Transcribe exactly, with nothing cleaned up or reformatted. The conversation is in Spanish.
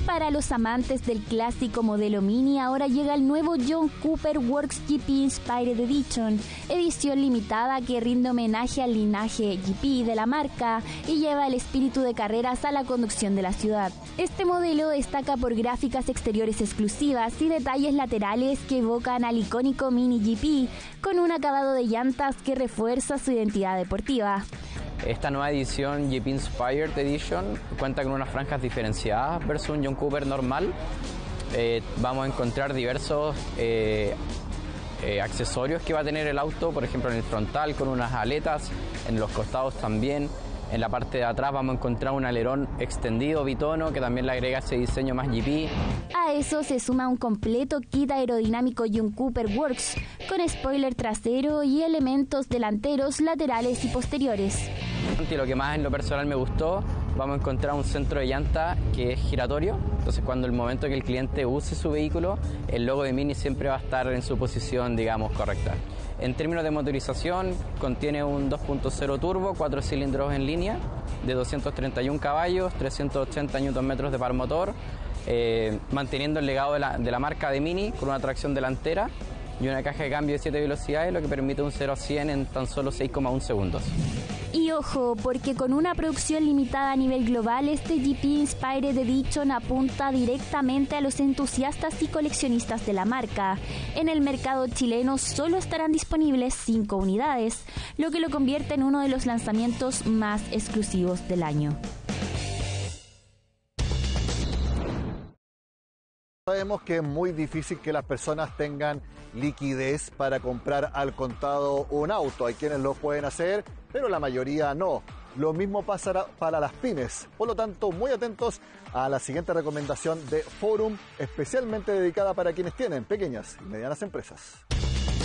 para los amantes del clásico modelo Mini, ahora llega el nuevo John Cooper Works G P Inspired Edition, edición limitada que rinde homenaje al linaje G P de la marca y lleva el espíritu de carreras a la conducción de la ciudad. Este modelo destaca por gráficas exteriores exclusivas y detalles laterales que evocan al icónico Mini G P, con un acabado de llantas que refuerza su identidad deportiva. Esta nueva edición G P Inspired Edition cuenta con unas franjas diferenciadas versus un John Cooper normal. Eh, vamos a encontrar diversos eh, eh, accesorios que va a tener el auto, por ejemplo en el frontal con unas aletas, en los costados también. En la parte de atrás vamos a encontrar un alerón extendido bitono que también le agrega ese diseño más G P. A eso se suma un completo kit aerodinámico John Cooper Works con spoiler trasero y elementos delanteros, laterales y posteriores. Y lo que más en lo personal me gustó, vamos a encontrar un centro de llanta que es giratorio. Entonces cuando el momento que el cliente use su vehículo, el logo de Mini siempre va a estar en su posición, digamos, correcta. En términos de motorización, contiene un dos punto cero turbo, cuatro cilindros en línea, de doscientos treinta y un caballos, trescientos ochenta newton metros de par motor, eh, manteniendo el legado de la, de la marca de Mini con una tracción delantera y una caja de cambio de siete velocidades, lo que permite un cero a cien en tan solo seis coma uno segundos. Y ojo, porque con una producción limitada a nivel global, este G P Inspired Edition apunta directamente a los entusiastas y coleccionistas de la marca. En el mercado chileno solo estarán disponibles cinco unidades, lo que lo convierte en uno de los lanzamientos más exclusivos del año. Sabemos que es muy difícil que las personas tengan liquidez para comprar al contado un auto. Hay quienes lo pueden hacer, pero la mayoría no. Lo mismo pasará para las pymes. Por lo tanto, muy atentos a la siguiente recomendación de Forum, especialmente dedicada para quienes tienen pequeñas y medianas empresas.